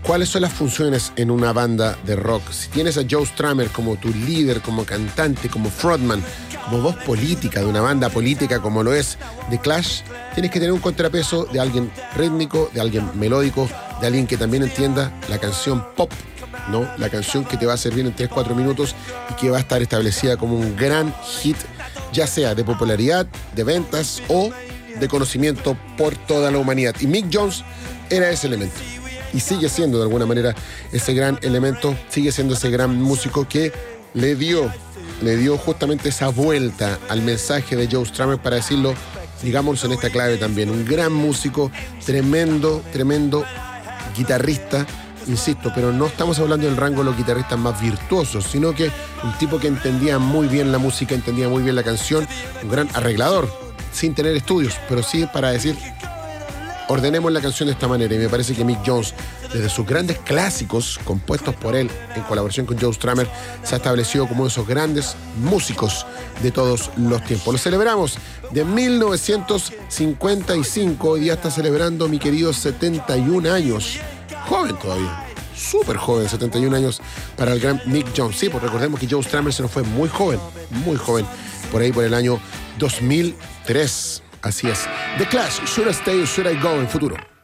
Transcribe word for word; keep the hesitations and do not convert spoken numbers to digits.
¿Cuáles son las funciones en una banda de rock? Si tienes a Joe Strummer como tu líder, como cantante, como frontman, como voz política de una banda política como lo es The Clash, tienes que tener un contrapeso de alguien rítmico, de alguien melódico, de alguien que también entienda la canción pop, ¿no? La canción que te va a servir en tres a cuatro minutos y que va a estar establecida como un gran hit, ya sea de popularidad, de ventas o de conocimiento por toda la humanidad. Y Mick Jones era ese elemento. Y sigue siendo de alguna manera ese gran elemento, sigue siendo ese gran músico que le dio, le dio justamente esa vuelta al mensaje de Joe Strummer, para decirlo, digamos en esta clave también. Un gran músico, tremendo, tremendo guitarrista, insisto, pero no estamos hablando del rango de los guitarristas más virtuosos, sino que un tipo que entendía muy bien la música, entendía muy bien la canción, un gran arreglador, sin tener estudios, pero sí para decir, ordenemos la canción de esta manera. Y me parece que Mick Jones, desde sus grandes clásicos compuestos por él en colaboración con Joe Strummer, se ha establecido como uno de esos grandes músicos de todos los tiempos. Lo celebramos de mil novecientos cincuenta y cinco. Hoy día está celebrando mi querido setenta y un años. Joven todavía, súper joven, setenta y un años para el gran Mick Jones. Sí, pues recordemos que Joe Strummer se nos fue muy joven, muy joven, por ahí por el año dos mil tres. Así es. The Clash, Should I Stay or Should I Go, en futuro.